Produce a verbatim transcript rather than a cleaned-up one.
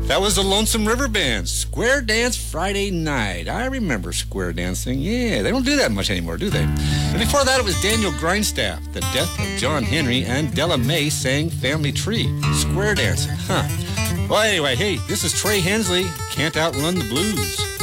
That was the Lonesome River Band, Square Dance Friday Night. I remember square dancing. Yeah, they don't do that much anymore, do they? And before that, it was Daniel Grindstaff, The Death of John Henry, and Della Mae sang Family Tree. Square dancing, huh? Well, anyway, hey, this is Trey Hensley, Can't Outrun the Blues.